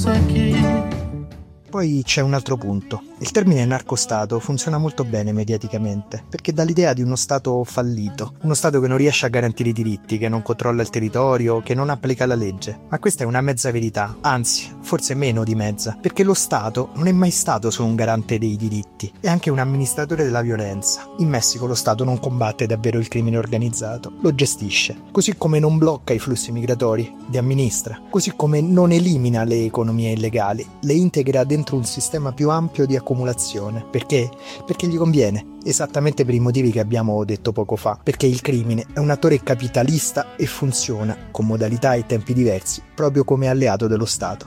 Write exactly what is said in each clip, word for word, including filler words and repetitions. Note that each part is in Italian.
Poi c'è un altro punto. Il termine narcostato funziona molto bene mediaticamente, perché dà l'idea di uno stato fallito, uno stato che non riesce a garantire i diritti, che non controlla il territorio, che non applica la legge. Ma questa è una mezza verità, anzi, forse meno di mezza, perché lo Stato non è mai stato solo un garante dei diritti, è anche un amministratore della violenza. In Messico lo Stato non combatte davvero il crimine organizzato, lo gestisce, così come non blocca i flussi migratori, li amministra, così come non elimina le economie illegali, le integra dentro un sistema più ampio di accumulazione. Perché? Perché gli conviene, esattamente per i motivi che abbiamo detto poco fa, perché il crimine è un attore capitalista e funziona con modalità e tempi diversi, proprio come alleato dello Stato.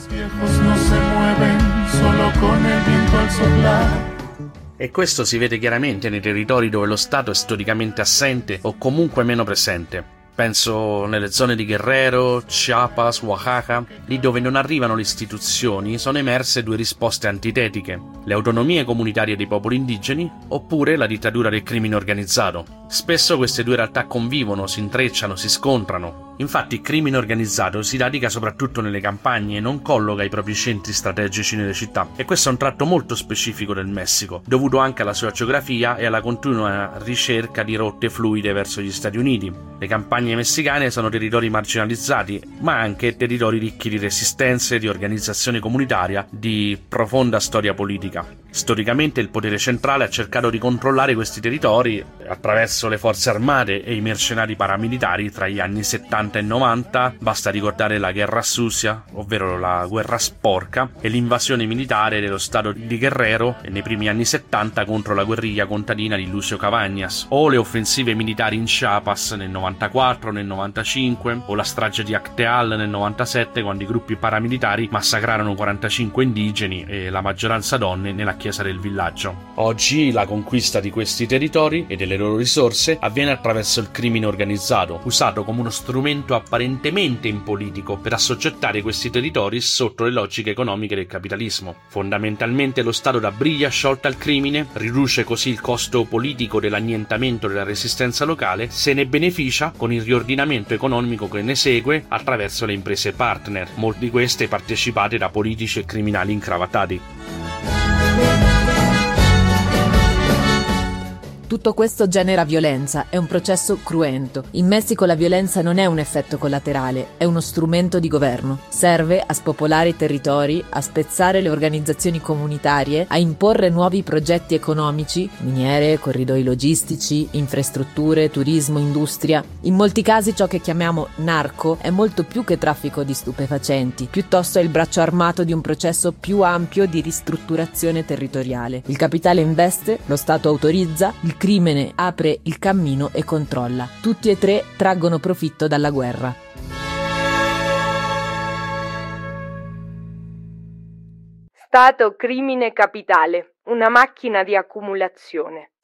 E questo si vede chiaramente nei territori dove lo Stato è storicamente assente o comunque meno presente. Penso nelle zone di Guerrero, Chiapas, Oaxaca, lì dove non arrivano le istituzioni sono emerse due risposte antitetiche: le autonomie comunitarie dei popoli indigeni oppure la dittatura del crimine organizzato. Spesso queste due realtà convivono, si intrecciano, si scontrano. Infatti il crimine organizzato si radica soprattutto nelle campagne e non colloca i propri centri strategici nelle città. E questo è un tratto molto specifico del Messico, dovuto anche alla sua geografia e alla continua ricerca di rotte fluide verso gli Stati Uniti. Le campagne messicane sono territori marginalizzati, ma anche territori ricchi di resistenze, di organizzazione comunitaria, di profonda storia politica. Storicamente il potere centrale ha cercato di controllare questi territori attraverso le forze armate e i mercenari paramilitari tra gli anni settanta e novanta, basta ricordare la Guerra Sucia, ovvero la guerra sporca, e l'invasione militare dello stato di Guerrero nei primi anni settanta contro la guerriglia contadina di Lucio Cabañas, o le offensive militari in Chiapas nel novantaquattro, nel novantacinque, o la strage di Acteal nel novantasette, quando i gruppi paramilitari massacrarono quarantacinque indigeni e la maggioranza donne nella chiesa del villaggio. Oggi la conquista di questi territori e delle loro risorse avviene attraverso il crimine organizzato, usato come uno strumento apparentemente impolitico per assoggettare questi territori sotto le logiche economiche del capitalismo. Fondamentalmente lo Stato dà briglia sciolta al crimine, riduce così il costo politico dell'annientamento della resistenza locale, se ne beneficia con il riordinamento economico che ne segue attraverso le imprese partner, molte di queste partecipate da politici e criminali incravattati. Tutto questo genera violenza, è un processo cruento. In Messico la violenza non è un effetto collaterale, è uno strumento di governo. Serve a spopolare i territori, a spezzare le organizzazioni comunitarie, a imporre nuovi progetti economici, miniere, corridoi logistici, infrastrutture, turismo, industria. In molti casi ciò che chiamiamo narco è molto più che traffico di stupefacenti, piuttosto è il braccio armato di un processo più ampio di ristrutturazione territoriale. Il capitale investe, lo Stato autorizza, il crimine apre il cammino e controlla. Tutti e tre traggono profitto dalla guerra. Stato, crimine, capitale. Una macchina di accumulazione.